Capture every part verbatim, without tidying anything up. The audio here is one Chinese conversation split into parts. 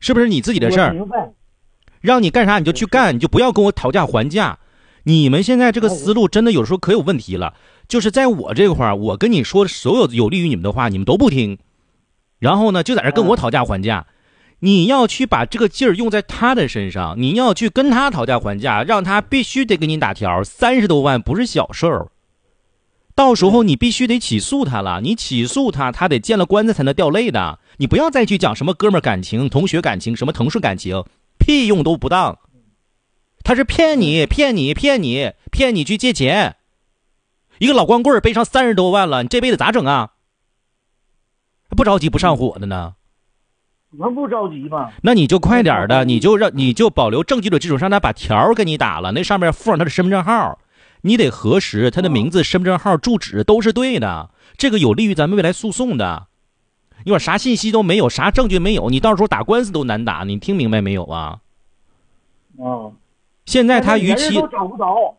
是不是你自己的事儿？让你干啥你就去干，你就不要跟我讨价还价。你们现在这个思路真的有时候可有问题了。就是在我这块儿，我跟你说所有有利于你们的话，你们都不听，然后呢就在这跟我讨价还价。你要去把这个劲儿用在他的身上，你要去跟他讨价还价，让他必须得给你打条。三十多万不是小事儿，到时候你必须得起诉他了。你起诉他，他得见了官司才能掉泪的。你不要再去讲什么哥们儿感情、同学感情、什么同事感情，屁用都不当。他是骗你，骗你，骗你，骗你去借钱。一个老光棍背上三十多万了，你这辈子咋整啊？不着急不上火的呢？ 能不着急吗？ 那你就快点的，你就让你就保留证据的基础上，他把条给你打了，那上面附上他的身份证号，你得核实他的名字、身份证号、住址都是对的，这个有利于咱们未来诉讼的。你说啥信息都没有，啥证据没有，你到时候打官司都难打，你听明白没有啊？ 啊， 现在他逾期都找不着，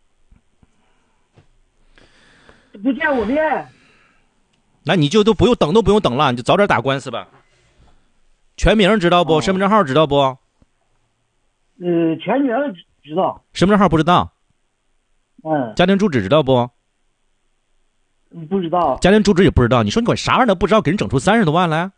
不见我面， 那你就都不用等，都不用等了，你就早点打官司吧。全名知道不？身份证号知道不？ 呃，全名知道， 身份证号不知道。 嗯。 家庭住址知道不？ 不知道。 家庭住址也不知道。你说你管啥玩意儿都不知道，给人整出三十多万来？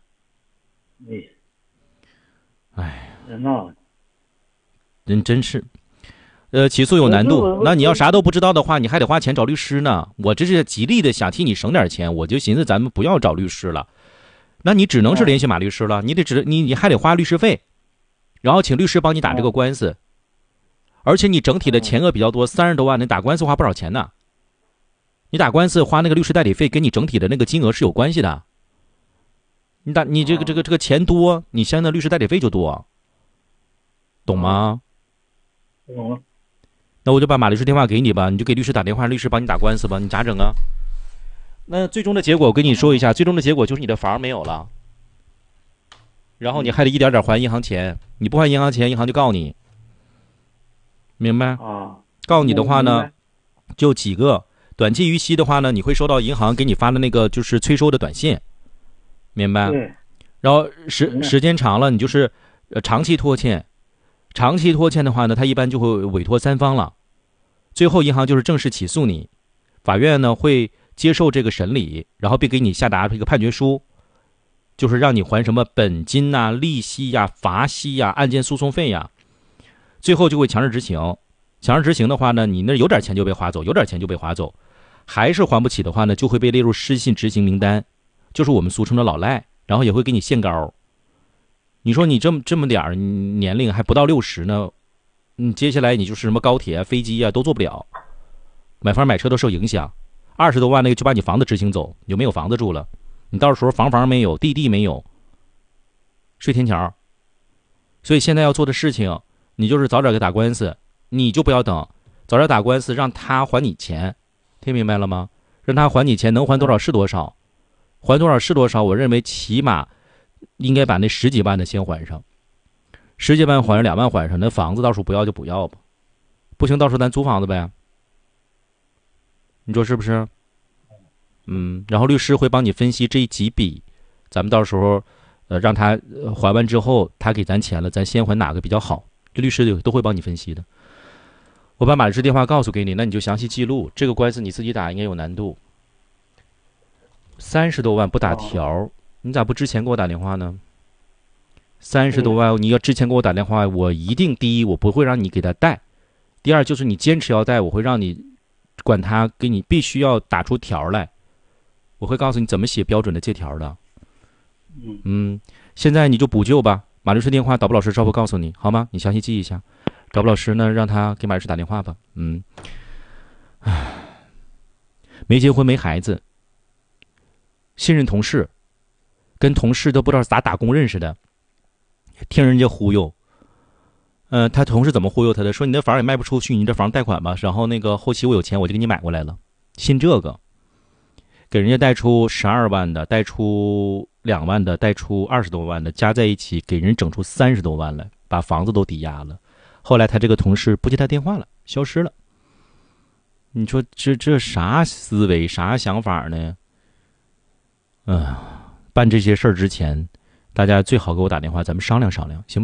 哎，哎， 人呐， 人真是，呃，起诉有难度。那你要啥都不知道的话，你还得花钱找律师呢。我这是极力的想替你省点钱，我就寻思咱们不要找律师了。那你只能是联系马律师了，你得只你你还得花律师费，然后请律师帮你打这个官司，而且你整体的钱额比较多，三十多万，你打官司花不少钱呢。你打官司花那个律师代理费，跟你整体的那个金额是有关系的。你打你这个这个这个钱多，你相应的律师代理费就多，懂吗？ 懂了。 那我就把马律师电话给你吧，你就给律师打电话，律师帮你打官司吧，你咋整啊？那最终的结果我跟你说一下，最终的结果就是你的房没有了，然后你还得一点点还银行钱，你不还银行钱，银行就告你，明白？ 啊， 告你的话呢，就几个短期逾期的话呢，你会收到银行给你发的那个就是催收的短信，明白？ 对。 然后时时间长了，你就是呃长期拖欠，长期拖欠的话呢，他一般就会委托三方了，最后银行就是正式起诉你，法院呢会接受这个审理，然后并给你下达这个判决书，就是让你还什么本金呐、利息呀、罚息呀、案件诉讼费呀，最后就会强制执行。强制执行的话呢，你那有点钱就被划走，有点钱就被划走，还是还不起的话呢，就会被列入失信执行名单，就是我们俗称的老赖，然后也会给你限高。你说你这么这么点年龄还不到六十呢，你接下来你就是什么高铁啊、飞机啊都坐不了，买房买车都受影响。二十多万那个就把你房子执行走，你就没有房子住了，你到时候房房没有，地地没有，睡天桥。所以现在要做的事情，你就是早点给打官司，你就不要等，早点打官司，让他还你钱，听明白了吗？让他还你钱，能还多少是多少，还多少是多少。我认为起码应该把那十几万的先还上，十几万还上，两万还上，那房子到时候不要就不要吧，不行到时候咱租房子呗。你说是不是？嗯，然后律师会帮你分析这几笔，咱们到时候，呃，让他还完之后，他给咱钱了，咱先还哪个比较好？这律师都会帮你分析的。我把马律师电话告诉给你，那你就详细记录。这个官司你自己打应该有难度，三十多万不打条，你咋不之前给我打电话呢？三十多万，你要之前给我打电话，我一定第一我不会让你给他贷，第二就是你坚持要贷，我会让你。管他给你必须要打出条来，我会告诉你怎么写标准的借条的。嗯，现在你就补救吧。马律师电话，导播老师稍后告诉你，好吗？你详细记一下。导播老师呢，让他给马律师打电话吧。嗯，唉，没结婚没孩子，信任同事，跟同事都不知道咋打工认识的，听人家忽悠。呃，他同事怎么忽悠他的？说你这房也卖不出去，你这房贷款吧，然后那个后期我有钱我就给你买过来了。信这个，给人家贷出十二万的，贷出两万的，贷出二十多万的，加在一起给人整出三十多万来，把房子都抵押了。后来他这个同事不接他电话了，消失了。你说这这啥思维，啥想法呢？嗯、呃，办这些事儿之前，大家最好给我打电话，咱们商量商量，行不行？